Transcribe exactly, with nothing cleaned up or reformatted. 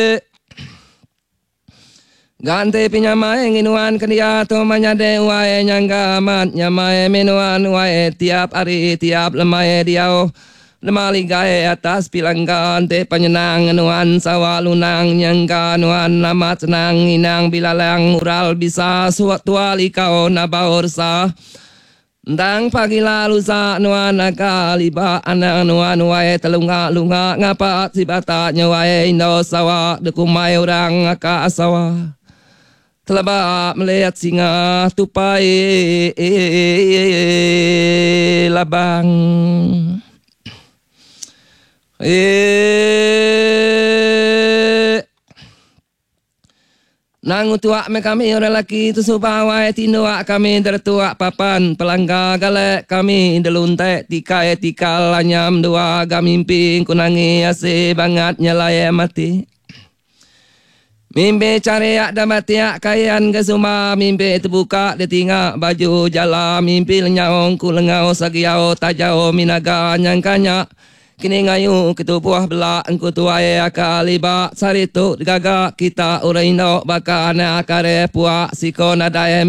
Gante pinyamae nginuan kedia to manyade wae nyangga amat nyamae minuan wae tiap hari tiap lemae diau lemali gae atas pilanggan te penyenang nuan sawalunang nyangga nuan amat senang inang bilalang mural bisa suatu ali kau nabaursa Ndang pagi lalu sa nuan nakaliba anak nuan wae telunga lunga ngapa si bataknya wae indo sawa dekumai orang aka asawa Telaba melihat singa tupai labang eh Nang utua me kami orang laki tu subawai tinua kami tertua papan pelangga galek kami deluntek tika etika lanyam dua gamimping kunangi ase banget nyalaya mati Mimpi cariak dan batiak kayan ke sumah Mimpi terbuka dia tinggal baju jala Mimpi lenyau ku lengau sagiau tajau minaga nyangkanya Kini ngayu ketupuah belak engku tuai akalibak Sarituk gagak kita urainok baka anak akare puak sikon adai